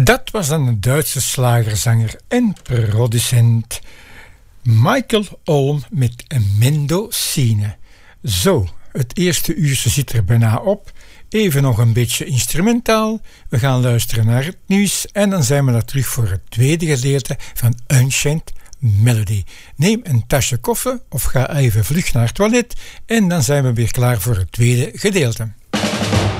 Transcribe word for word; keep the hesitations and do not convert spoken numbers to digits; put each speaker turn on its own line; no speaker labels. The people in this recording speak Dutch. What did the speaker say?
Dat was dan een Duitse slagerzanger en producent Michael Olm met Mendocine. Zo, het eerste uurtje zit er bijna op. Even nog een beetje instrumentaal. We gaan luisteren naar het nieuws en dan zijn we daar terug voor het tweede gedeelte van Unchained Melody. Neem een tasje koffie of ga even vlug naar het toilet en dan zijn we weer klaar voor het tweede gedeelte.